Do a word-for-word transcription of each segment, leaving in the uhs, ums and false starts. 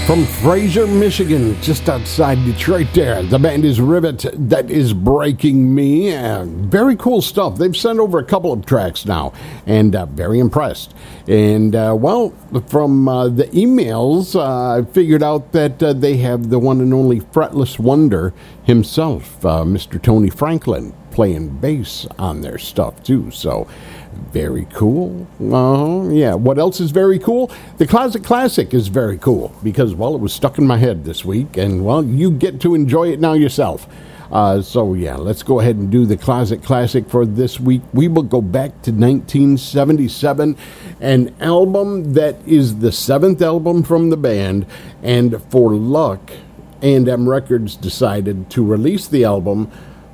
From Fraser, Michigan, just outside Detroit there. The band is Rivet. That is Breaking Me. Uh, very cool stuff. They've sent over a couple of tracks now, and uh, very impressed. And, uh, well, from uh, the emails, uh, I figured out that uh, they have the one and only Fretless Wonder himself, uh, Mister Tony Franklin, playing bass on their stuff, too. So, very cool. Uh, yeah, what else is very cool? The Closet Classic is very cool because, well, it was stuck in my head this week, and, well, you get to enjoy it now yourself. Uh, so, yeah, let's go ahead and do the Closet Classic for this week. We will go back to nineteen seventy-seven, an album that is the seventh album from the band, and for luck, A and M Records decided to release the album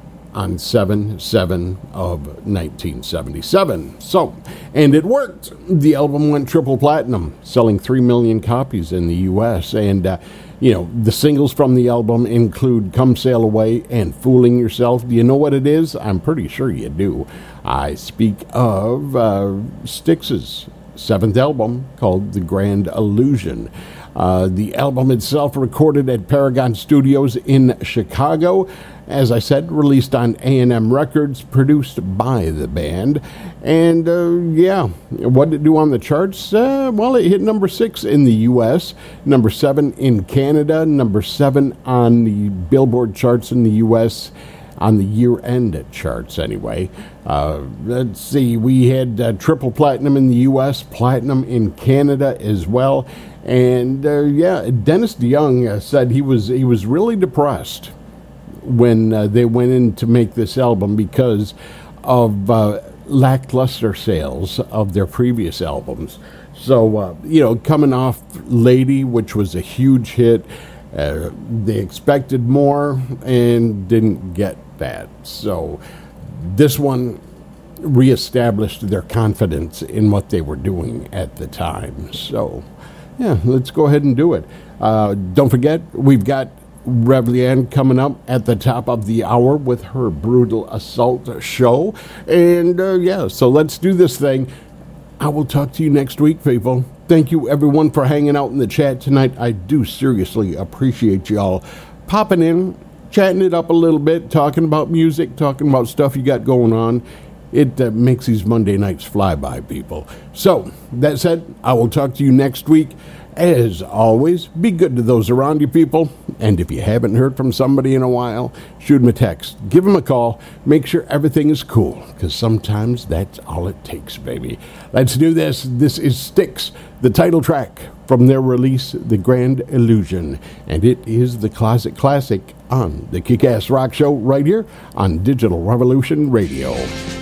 on seven seven of nineteen seventy-seven. So, and it worked. The album went triple platinum, selling three million copies in the U S. And, uh, you know, the singles from the album include Come Sail Away and Fooling Yourself. Do you know what it is? I'm pretty sure you do. I speak of uh, Styx's seventh album called The Grand Illusion. Uh, the album itself recorded at Paragon Studios in Chicago. As I said, released on A and M Records, produced by the band. And, uh, yeah, what did it do on the charts? Uh, well, it hit number six in the U S, number seven in Canada, number seven on the Billboard charts in the U S, on the year-end charts anyway. Uh, let's see, we had uh, triple platinum in the U S, platinum in Canada as well. And, uh, yeah, Dennis DeYoung uh, said he was he was really depressed when uh, they went in to make this album because of uh, lackluster sales of their previous albums. So, uh, you know, coming off Lady, which was a huge hit, uh, they expected more and didn't get that. So this one reestablished their confidence in what they were doing at the time. So, yeah, let's go ahead and do it. Uh, don't forget, we've got Rev Leanne coming up at the top of the hour with her Brutal Assault show. And, uh, yeah, so let's do this thing. I will talk to you next week, people. Thank you, everyone, for hanging out in the chat tonight. I do seriously appreciate y'all popping in, chatting it up a little bit, talking about music, talking about stuff you got going on. It uh, makes these Monday nights fly by, people. So, that said, I will talk to you next week. As always, be good to those around you, people. And if you haven't heard from somebody in a while, shoot them a text. Give them a call. Make sure everything is cool, because sometimes that's all it takes, baby. Let's do this. This is Styx, the title track from their release, The Grand Illusion. And it is the Closet Classic on the Kick-Ass Rock Show right here on Digital Revolution Radio.